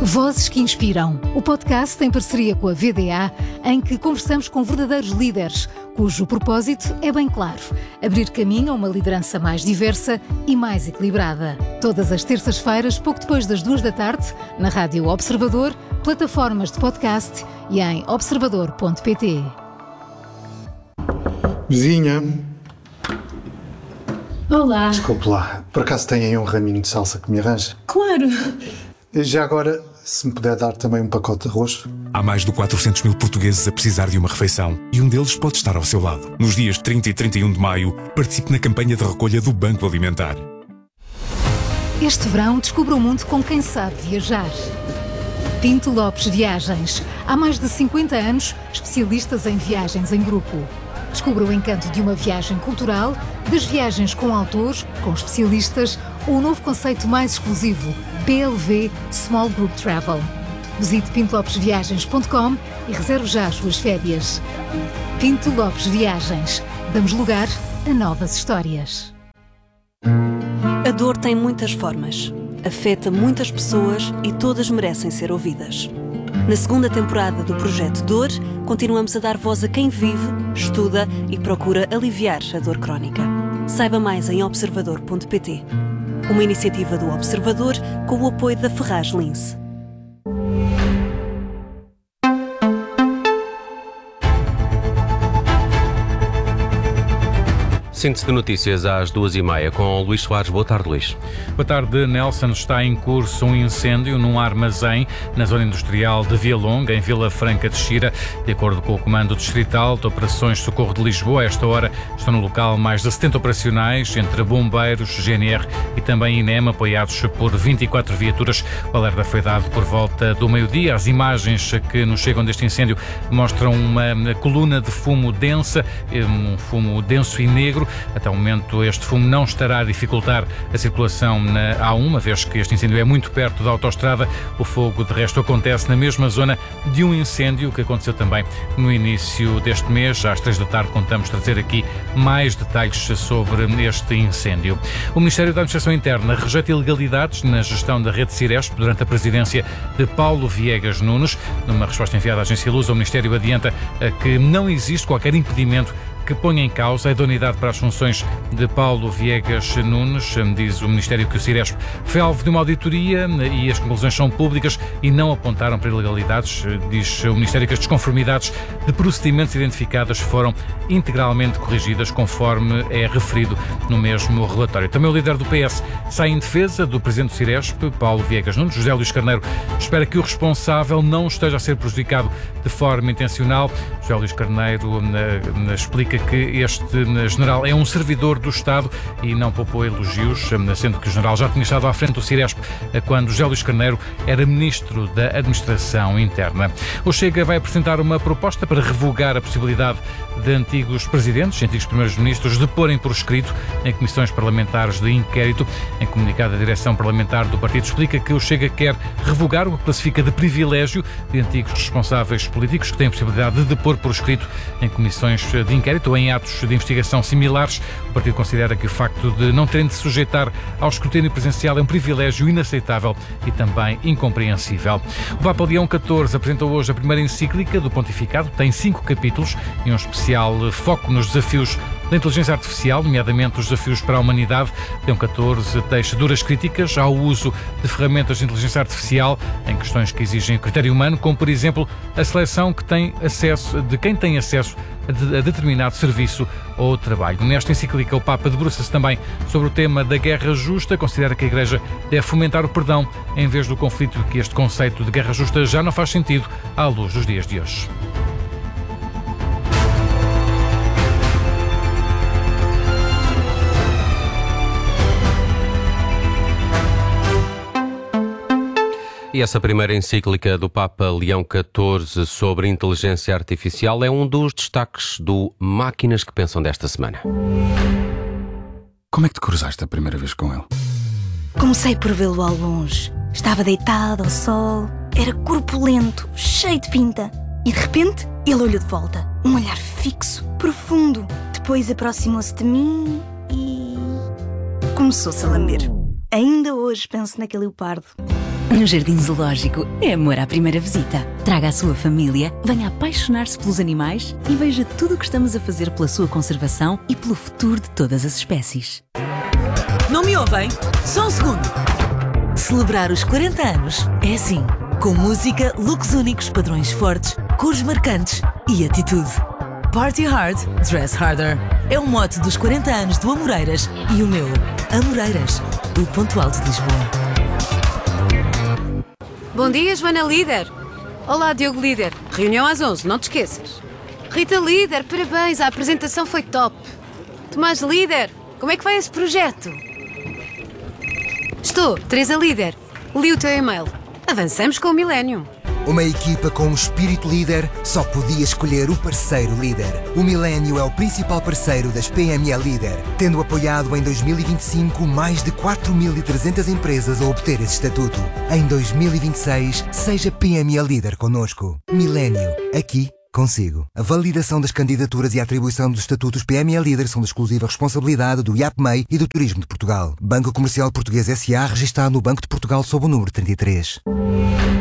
Vozes que Inspiram, o podcast em parceria com a VDA, em que conversamos com verdadeiros líderes, cujo propósito é bem claro: abrir caminho a uma liderança mais diversa e mais equilibrada. Todas as terças-feiras, pouco depois das 14h, na Rádio Observador, plataformas de podcast e em observador.pt. Vizinha. Olá. Desculpe lá, por acaso tem aí um raminho de salsa que me arranja? Claro. Já agora, se me puder dar também um pacote de arroz. Há mais de 400 mil portugueses a precisar de uma refeição e um deles pode estar ao seu lado. Nos dias 30 e 31 de maio, participe na campanha de recolha do Banco Alimentar. Este verão, descubra o mundo com quem sabe viajar. Pinto Lopes Viagens. Há mais de 50 anos, especialistas em viagens em grupo. Descubra o encanto de uma viagem cultural, das viagens com autores, com especialistas, ou o novo conceito mais exclusivo, PLV Small Group Travel. Visite pintolopesviagens.com e reserve já as suas férias. Pinto Lopes Viagens. Damos lugar a novas histórias. A dor tem muitas formas, afeta muitas pessoas e todas merecem ser ouvidas. Na segunda temporada do Projeto Dor, continuamos a dar voz a quem vive, estuda e procura aliviar a dor crónica. Saiba mais em observador.pt. Uma iniciativa do Observador com o apoio da Ferraz Lince. Síntese de notícias às 2h30 com Luís Soares. Boa tarde, Luís. Boa tarde, Nelson. Está em curso um incêndio num armazém na zona industrial de Via Longa, em Vila Franca de Xira. De acordo com o Comando Distrital de Operações de Socorro de Lisboa, a esta hora estão no local mais de 70 operacionais, entre bombeiros, GNR e também INEM, apoiados por 24 viaturas. O alerta foi dado por volta do meio-dia. As imagens que nos chegam deste incêndio mostram uma coluna de fumo densa, um fumo denso e negro. Até o momento, este fumo não estará a dificultar a circulação na A1, uma vez que este incêndio é muito perto da autoestrada. O fogo, de resto, acontece na mesma zona de um incêndio que aconteceu também no início deste mês. Às 3 da tarde contamos trazer aqui mais detalhes sobre este incêndio. O Ministério da Administração Interna rejeita ilegalidades na gestão da rede Ciresp durante a presidência de Paulo Viegas Nunes. Numa resposta enviada à agência Lusa, o Ministério adianta que não existe qualquer impedimento que ponha em causa a idoneidade para as funções de Paulo Viegas Nunes. Diz o Ministério que o Ciresp foi alvo de uma auditoria e as conclusões são públicas e não apontaram para ilegalidades. Diz o Ministério que as desconformidades de procedimentos identificadas foram integralmente corrigidas, conforme é referido no mesmo relatório. Também o líder do PS sai em defesa do presidente do Ciresp, Paulo Viegas Nunes. José Luís Carneiro espera que o responsável não esteja a ser prejudicado de forma intencional. José Luís Carneiro explica que este general é um servidor do Estado e não poupou elogios, sendo que o general já tinha estado à frente do Ciresp quando José Luís Carneiro era ministro da Administração Interna. O Chega vai apresentar uma proposta para revogar a possibilidade de antigos presidentes, antigos primeiros ministros, de porem por escrito em comissões parlamentares de inquérito. Em comunicado, a direção parlamentar do partido explica que o Chega quer revogar o que classifica de privilégio de antigos responsáveis políticos que têm a possibilidade de depor por escrito em comissões de inquérito ou em atos de investigação similares. O partido considera que o facto de não terem de se sujeitar ao escrutínio presencial é um privilégio inaceitável e também incompreensível. O Papa Leão XIV apresentou hoje a primeira encíclica do pontificado. Tem 5 capítulos e um especial foco nos desafios da inteligência artificial, nomeadamente os desafios para a humanidade. Leão XIV deixa duras críticas ao uso de ferramentas de inteligência artificial em questões que exigem critério humano, como, por exemplo, a seleção de quem tem acesso a determinado serviço ou trabalho. Nesta encíclica, o Papa debruça-se também sobre o tema da guerra justa. Considera que a Igreja deve fomentar o perdão em vez do conflito e que este conceito de guerra justa já não faz sentido à luz dos dias de hoje. E essa primeira encíclica do Papa Leão XIV sobre inteligência artificial é um dos destaques do Máquinas que Pensam desta semana. Como é que te cruzaste a primeira vez com ele? Comecei por vê-lo ao longe. Estava deitado ao sol, era corpulento, cheio de pinta. E de repente, ele olhou de volta. Um olhar fixo, profundo. Depois aproximou-se de mim e... começou-se a lamber. Ainda hoje penso naquele leopardo. No Jardim Zoológico é amor à primeira visita. Traga a sua família, venha apaixonar-se pelos animais e veja tudo o que estamos a fazer pela sua conservação e pelo futuro de todas as espécies. Não me ouvem? Só um segundo. Celebrar os 40 anos é assim, com música, looks únicos, padrões fortes, cores marcantes e atitude. Party hard, dress harder. É o mote dos 40 anos do Amoreiras e o meu. Amoreiras, o ponto alto de Lisboa. Bom dia, Joana Líder. Olá, Diogo Líder. Reunião às 11, não te esqueças. Rita Líder, parabéns, a apresentação foi top. Tomás Líder, como é que vai esse projeto? Estou, Teresa Líder. Li o teu e-mail. Avançamos com o Millennium. Uma equipa com um espírito líder só podia escolher o parceiro líder. O Millennium é o principal parceiro das PME Líder, tendo apoiado em 2025 mais de 4.300 empresas a obter esse estatuto. Em 2026, seja PME Líder connosco. Millennium, aqui consigo. A validação das candidaturas e a atribuição dos estatutos PME Líder são da exclusiva responsabilidade do IAPMEI e do Turismo de Portugal. Banco Comercial Português S.A. registado no Banco de Portugal sob o número 33.